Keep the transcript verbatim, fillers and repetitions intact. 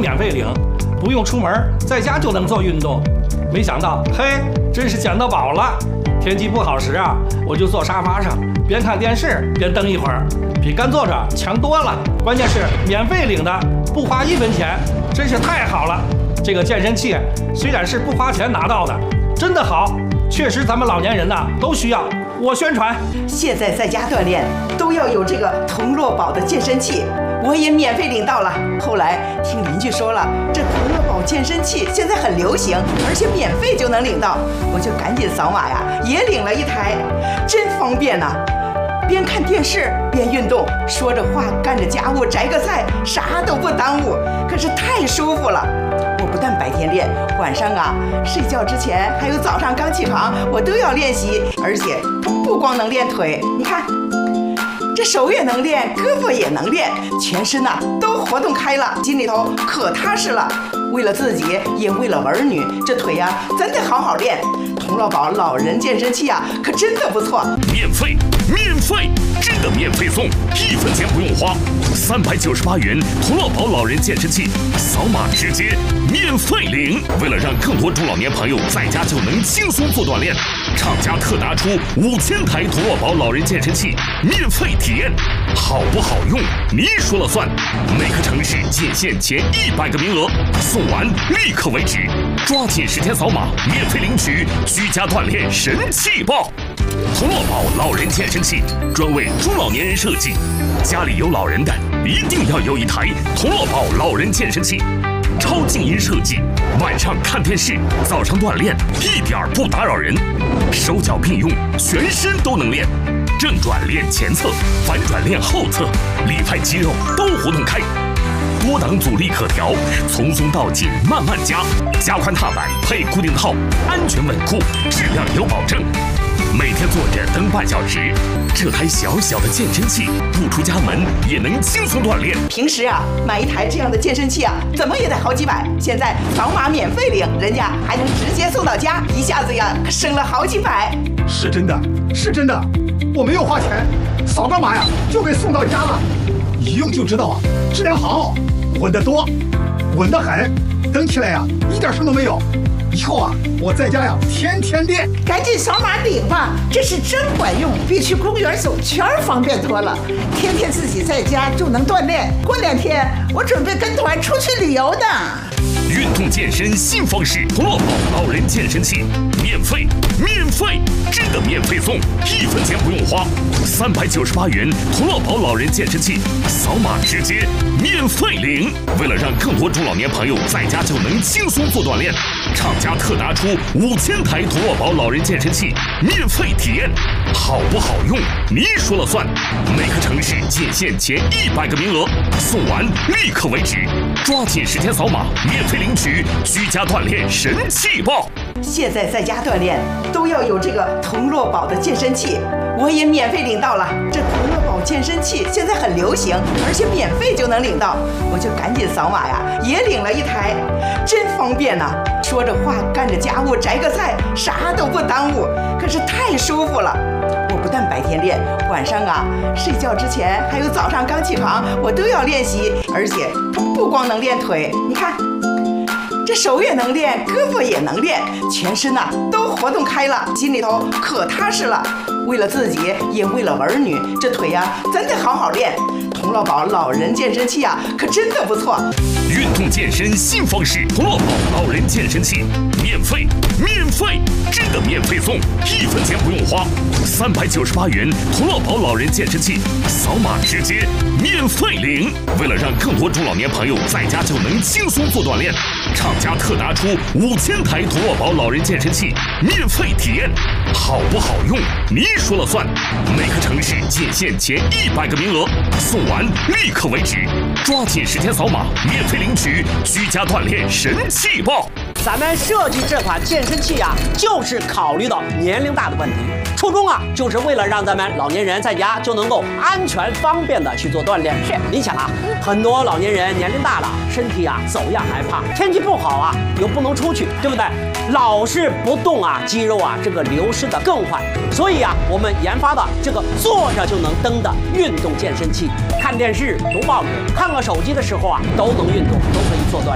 免费领，不用出门，在家就能做运动。没想到，嘿，真是捡到宝了！天气不好时啊，我就坐沙发上，边看电视边蹬一会儿，比干坐着强多了。关键是免费领的，不花一分钱，真是太好了。这个健身器虽然是不花钱拿到的，真的好，确实咱们老年人呐都需要。我宣传， 现在在家锻炼都要有这个同乐宝的健身器，我也免费领到了。后来听邻居说了，这同乐宝健身器现在很流行，而且免费就能领到，我就赶紧扫码呀，也领了一台，真方便呐、啊！边看电视边运动，说着话干着家务，摘个菜，啥都不耽误，可是太舒服了。我不但白天练，晚上啊睡觉之前还有早上刚起床，我都要练习，而且不光能练腿，你看这手也能练，胳膊也能练，全身呐、啊、都活动开了，心里头可踏实了。为了自己，也为了儿女，这腿呀、啊、真得好好练。同乐宝老人健身器啊，可真的不错， 免费，免费，真的免费送，一分钱不用花，三百九十八元同乐宝老人健身器，扫码直接免费领。为了让更多中老年朋友在家就能轻松做锻炼，厂家特拿出五千台同乐宝老人健身器免费体验，好不好用你说了算。每个城市仅限前一百个名额，送完立刻为止，抓紧时间扫码免费领取居家锻炼神器包。同乐宝老人健身器专为中老年人设计，家里有老人的一定要有一台同乐宝老人健身器，超静音设计，晚上看电视，早上锻炼一点不打扰人，手脚并用，全身都能练，正转练前侧，反转练后侧，里外肌肉都活动开。多档阻力可调，从松到紧慢慢加，加宽踏板配固定套，安全稳固，质量有保证。每天坐着蹬半小时，这台小小的健身器不出家门也能轻松锻炼。 平时啊买一台这样的健身器啊，怎么也得好几百，现在扫码免费领，人家还能直接送到家，一下子呀省了好几百。 是真的，是真的，我没有花钱，扫个码呀就给送到家了，一用就知道啊，质量好，稳得多，稳得很，蹬起来呀一点声都没有。以后啊，我在家呀天天练。 赶紧扫码领吧，这是真管用，比去公园走圈方便多了。天天自己在家就能锻炼，过两天我准备跟团出去旅游的。 运动健身新方式，同乐宝老人健身器免费，免费，真的免费送，一分钱不用花，三百九十八元同乐宝老人健身器，扫码直接免费领。为了让更多中老年朋友在家就能轻松做锻炼，厂家特拿出五千台同乐宝老人健身器免费体验，好不好用你说了算。每个城市仅限前一百个名额，送完立刻为止，抓紧时间扫码免费领取居家锻炼神器包。 现在在家锻炼都要有这个同乐宝的健身器，我也免费领到了。这同乐宝健身器现在很流行，而且免费就能领到，我就赶紧扫码呀，也领了一台，真方便呐、啊！说着话干着家务，摘个菜，啥都不耽误，可是太舒服了。我不但白天练，晚上啊睡觉之前还有早上刚起床，我都要练习，而且不光能练腿，你看这手也能练，胳膊也能练，全身呐、啊、都活动开了，心里头可踏实了。为了自己，也为了儿女，这腿呀、啊、真得好好练。同乐宝老人健身器啊，可真的不错。 运动健身新方式，同乐宝老人健身器免费，免费，真的免费送，一分钱不用花，三百九十八元同乐宝老人健身器，扫码直接免费领。为了让更多中老年朋友在家就能轻松做锻炼，厂家特拿出五千台同乐宝老人健身器免费体验，好不好用你说了算。每个城市仅限前一百个名额，送完立刻为止，抓紧时间扫码免费领取居家锻炼神器包。 咱们设计这款健身器啊，就是考虑到年龄大的问题，初衷啊，就是为了让咱们老年人在家就能够安全方便的去做锻炼。是，你想啊，很多老年人年龄大了，身体啊走样害怕，天气不好啊又不能出去，对不对？老是不动啊，肌肉啊这个流失的更快。所以啊，我们研发的这个坐着就能蹬的运动健身器，看电视、读报纸、看个手机的时候啊，都能运动，都可以做锻炼。